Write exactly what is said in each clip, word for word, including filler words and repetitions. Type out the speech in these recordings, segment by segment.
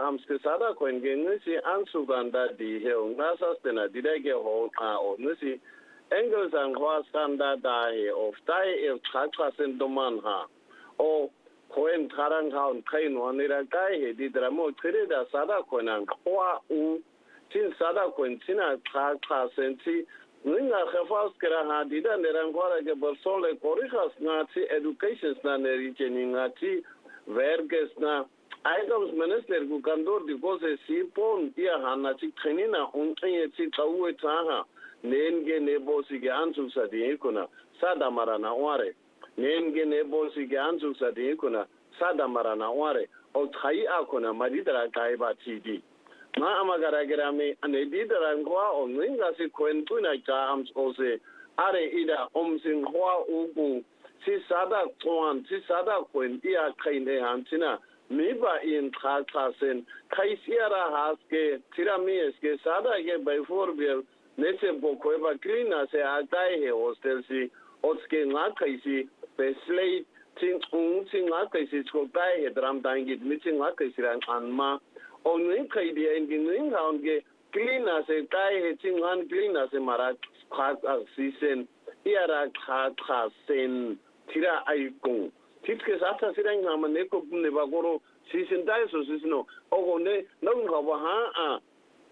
amske sada kwen ge ngisi ansuganda di he ngasa stena didage ho a o ngisi Engels and Hwa standard die of die if Kakasen Doman ha. O Cohen Karanghound Kain Wanira Guy, did Ramo Trida Sada Konan, Hwa U, Tin Sada Quentina Kakasenti, Ninga Hefaskera Dida Nerangwara Gebersole Korihas Nazi Education Snaneri Jeningati, Verges na. Items Minister Gukandor di Gose Sipon, Ia Hanachi Trenina, Unkayeti Kawe Taha. Nenge nebosi ge ansu sadi kuna sada marana ware nenge nebosi ge ansu sadi kuna sada marana ware o thai akuna madidara kaiba tidi ma amagara gerame ane didara ngwa o ninga si kwentuna ka ams ose are ida omsing hwa ugu si sada kwan si sada kwentia kaine hantina miba in khatasen kaisiara haske tiramiske sada ge by forbel Nese bokweba klina se atai he hostel si otske ngakaisi peslei ting un ting ngakaisi skotai he dram dangit miting ngakaisi ran anma onui kaidi engin haunge klina se tai he ting an klina se marat khat sisen iara khat khasen tira aikung titke sata sirang namane ko ne bagoro sisen dai so sisno ogone nong hawa ha a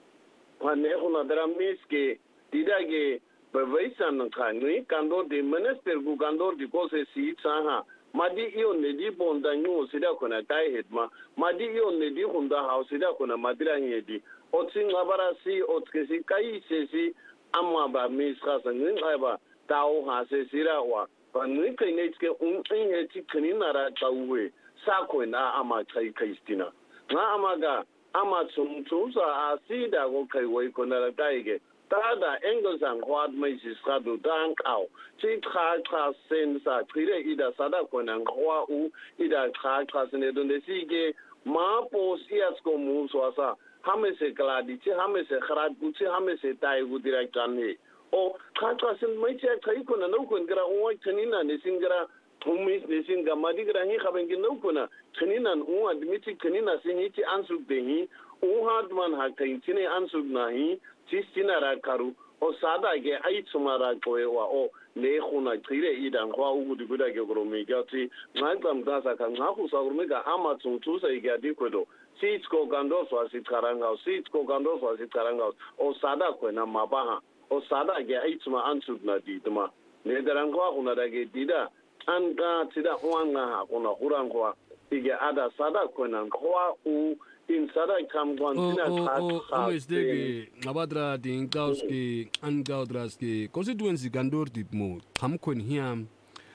Panehuna Dramiski, Didage, Bavaisan Kanui, Kando de Minister Gugandor de Gose Saha, Madi Ion Nedi Bonda New Sidakona Tai Hitma, Madi Ion Nedi Hunda House Sidakona Madra Yedi, Otsing Abarasi, Otskesi Kai Sesi, Amaba Misras and Ninaba, Tao Hase Sirawa, Panika Netske Unti Kaninara Tawe, Sakoina Ama Kai Kaistina. Na Amaga. Ama tsum tsusa a sida go kai wai kona daige tada Engels and Hwa mai siskadu dan au chi kha kha sen sa tire ida sada kona Hwa u ida kha kha sen do nesige ma po sias ko mu so sa hamese kladi chi hamese kharat bu chi hamese tai gu direct kan he o kha kha sen mai che kai kona no kon gra o kanina nesingra Tumis nesinga madigra hi khabengi no kona kaninan u admiti kanina siniti ansuk dehi u hadman hakai tine ansuk nahi tistina rakaru o sada ge ai tsumara koewa o le khuna tire idan kwa u guduguda ge gromi gati ngam dasa kan ngaku saurmega ama tsuntu sai ge adikodo sitko gando so asikaranga sitko gando so asikaranga o sada kwena mabaha o sada ge ai tsuma ansuk na didma ne darangwa una dage dida anga tida huanga ha kuna hurangwa ige ada sada kwena kwa u in sada kam kwantina khat o mistake ngabadra dinkauski angaudraski constituency gandor dipmo tham khon hiam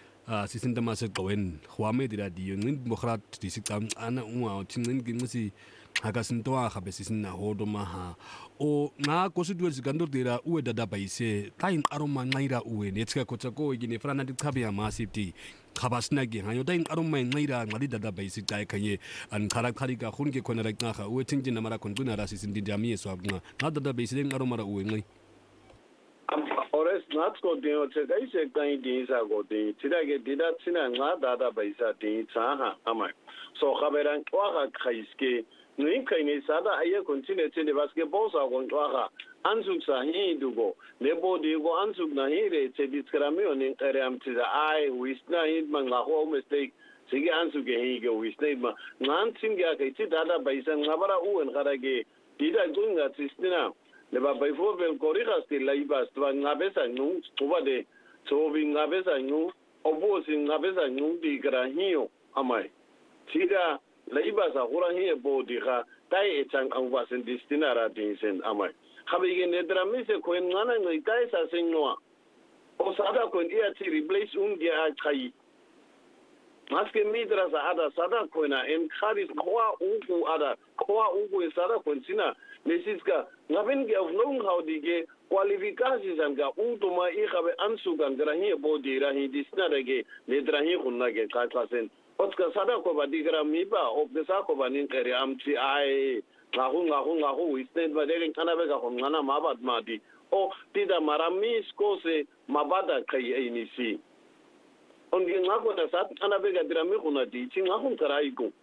a sisinda mase qawen khwame dira di ngin mokhrat disikam ana unwa tingin gingsi hakasintoa khabesisinna hodo maha o nga constituency gandor dira uwe dada baise tain aroma ngaira uwe netska kotsako igine frana dikhabya masipti khabasna gi hayo tain aroma ngaira ngadi dada baise tai khanye an kharak khari ka khun ge khona rak nga kha uwe tingjin namara khunbuna rasisin dinjami so abna na dada baise den aroma ra uwe ngai ores not go dio chega ise kai din sa go din tirage dida china nga dada baisa din cha amai so khaberan kwa kha khaiske Nui kaini sada aye continue tene baske bosa gon twaga ansuk sa hindugo lebo digo ansuk na hire te diskrami onin karam tida ai wisna hid manga ho mistake sigi ansuk ge hige wisna ma nan singa kai ti dada baisan ngabara uen karage dida gunga tistina leba baifo bel korigas ti laibas twa ngabesa nu tubade sobi ngabesa nu obosi ngabesa nu di grahio amai tida Laibas a Hurahi Bodiha, Tai Etang and was in Distinara Dinsen Amai. Having a dramise Queen Nana and Gaisa Senua. Osada Queen Eati replace Undia Kai. Maske Midras Ada Sada Quena and Karis Koa Ugu Ada, Koa Ugu and Sada Quentina, Nesiska, Navinga of knowing how the gay qualifications and Ga Utuma Ihabe Ansug and Grahi Bodira, he distinarage, Nedrahi Hunage Katasen. Oska sada ko badigra miba obdesa ko banin kere amti ai ngahu ngahu ngahu isnet badere kana bega ko ngana mabad madi o tida marami sko se mabada kai ainisi onge ngako na sat kana bega drami kuna di chi ngahu karai ko